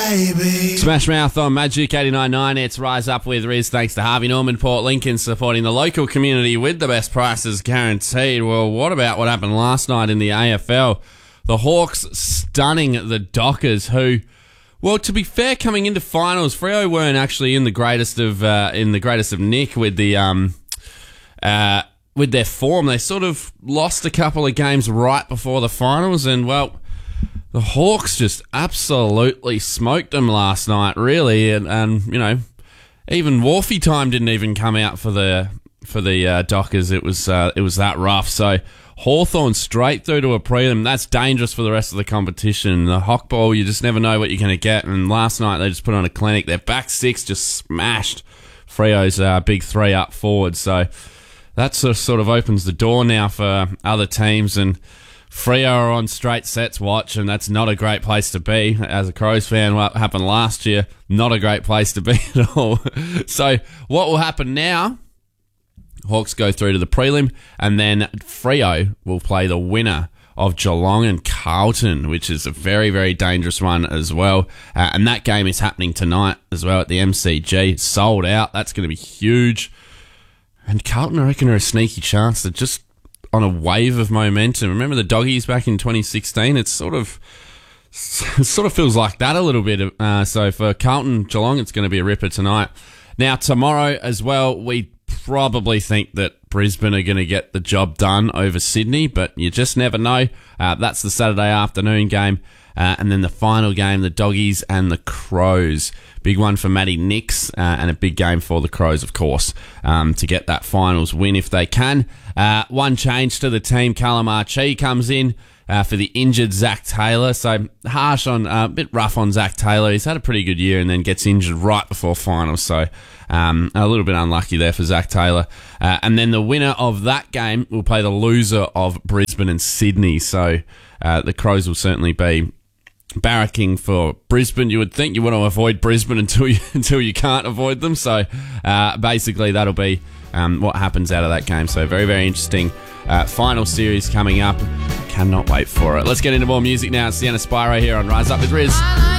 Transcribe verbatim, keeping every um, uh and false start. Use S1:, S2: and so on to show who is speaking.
S1: baby.
S2: Smash Mouth on Magic eighty-nine point nine. It's Rise Up with Riz. Thanks to Harvey Norman, Port Lincoln, supporting the local community with the best prices guaranteed. Well, what about what happened last night in the A F L? The Hawks stunning the Dockers, who, well, to be fair, coming into finals, Freo weren't actually in the greatest of uh, in the greatest of nick with the um uh with their form. They sort of lost a couple of games right before the finals, and well, the Hawks just absolutely smoked them last night, really, and, and you know, even Wharfie time didn't even come out for the for the uh, Dockers. It was uh, it was that rough. So Hawthorn straight through to a prelim. That's dangerous for the rest of the competition. The Hockball, you just never know what you're going to get. And last night they just put on a clinic. Their back six just smashed Freo's uh, big three up forward. So that sort of, sort of opens the door now for other teams, and Freo are on straight sets watch, and that's not a great place to be. As a Crows fan, what happened last year, not a great place to be at all. So what will happen now? Hawks go through to the prelim, and then Freo will play the winner of Geelong and Carlton, which is a very, very dangerous one as well. Uh, and that game is happening tonight as well at the M C G. Sold out. That's going to be huge. And Carlton, I reckon, are a sneaky chance to just on a wave of momentum. Remember the Doggies back in twenty sixteen? It's sort of it sort of feels like that a little bit. Uh, so for Carlton Geelong, it's going to be a ripper tonight. Now tomorrow as well, we probably think that Brisbane are going to get the job done over Sydney, but you just never know. Uh, that's the Saturday afternoon game. Uh, and then the final game, the Doggies and the Crows. Big one for Matty Nix, uh, and a big game for the Crows, of course, um, to get that finals win if they can. Uh, one change to the team. Callum Archie comes in uh, for the injured Zach Taylor. So harsh on, uh, a bit rough on Zach Taylor. He's had a pretty good year and then gets injured right before finals. So um, a little bit unlucky there for Zach Taylor. Uh, and then the winner of that game will play the loser of Brisbane and Sydney. So uh, the Crows will certainly be barracking for Brisbane. You would think you want to avoid Brisbane until you until you can't avoid them. So uh, basically that'll be um, what happens out of that game. So very, very interesting uh, final series coming up. Cannot wait for it. Let's get into more music now. It's Sienna Spyro here on Rise Up with Riz.